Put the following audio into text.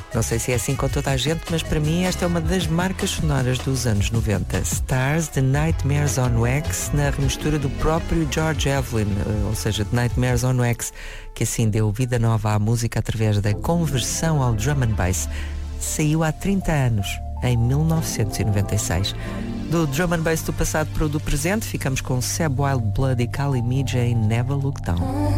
Não sei se é assim com toda a gente, mas para mim esta é uma das marcas sonoras dos anos 90. Stars, The Nightmares on Wax, na remistura do próprio George Evelyn, ou seja, The Nightmares on Wax, que assim deu vida nova à música através da conversão ao drum and bass. Saiu há 30 anos, em 1996. Do drum and bass do passado para o do presente, ficamos com Seb Wild Blood e Kali Mijay, Never Look Down.